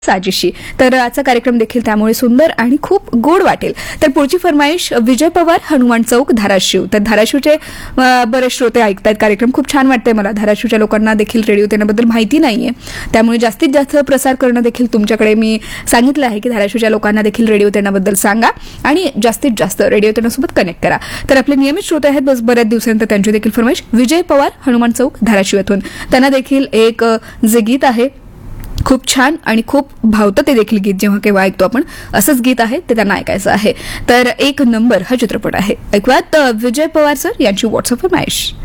साजिशी. तर आजचा कार्यक्रम देखील त्यामुळे सुंदर आणि खूप गोड वाटेल. तर पुढची फरमाईश विजय पवार, हनुमान चौक, धाराशिव. तर धाराशिवचे बरेच श्रोते ऐकतायत कार्यक्रम. खूप छान वाटतंय मला. धाराशिवच्या लोकांना देखील रेडिओ देण्याबद्दल माहिती नाहीये, त्यामुळे जास्तीत जास्त प्रसार करणं देखील तुमच्याकडे मी सांगितलं आहे की धाराशिवच्या लोकांना देखील रेडिओ देण्याबद्दल सांगा आणि जास्तीत जास्त रेडिओ देण्यासोबत कनेक्ट करा. तर आपले नियमित श्रोते आहेत बस बऱ्याच दिवसांतर त्यांची देखील फरमाईश विजय पवार, हनुमान चौक, धाराशिव येथून. त्यांना देखील एक जे गीत आहे खूप छान आणि खूप भावतं ते देखील गीत जेव्हा केव्हा ऐकतो आपण, असंच गीत आहे ते त्यांना ऐकायचं आहे. तर एक नंबर हा चित्रपट आहे. ऐकूयात विजय पवार सर यांची व्हॉट्सअप फरमाईश.